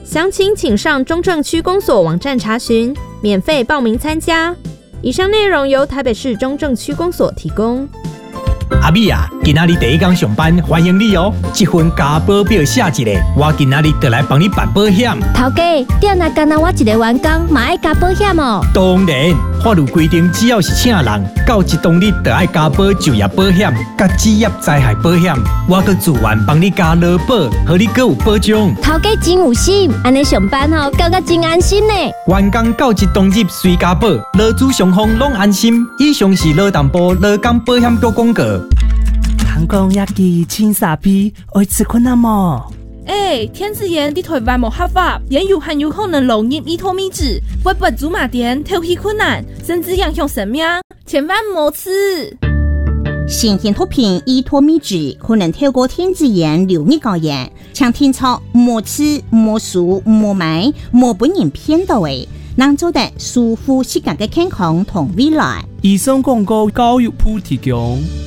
详情请上中正区公所网站查询，免费报名参加。以上内容由台北市中正区公所提供。 阿美啊，今仔日第一天上班，欢迎你哦！这份加保表写一个，我今仔日就来帮你办保险。 头家，店内干那我一个员工，嘛爱加保险哦。 当然，法律规定，只要是请人，到一当日就要加保就业保险、甲职业灾害保险。我阁自愿帮你加劳保，互你阁有保障。 头家真有心，安尼上班吼，感觉真安心呢。 员工到一当日随加保，劳资双方拢安心。以上是劳动部劳工保险局广告。 糖公亚基青沙皮，爱吃困难么？ 天子炎伫台湾无合法，也有很有可能漏入伊托米脂，会不祖马店头皮困难，甚至影响生命，千万莫吃。 新鲜毒品伊托米脂可能透过天子炎流入高原，请听操莫吃、莫数、莫买、莫本人骗到的，能做得舒服世界的健康同未来。 以上广告教育部提供。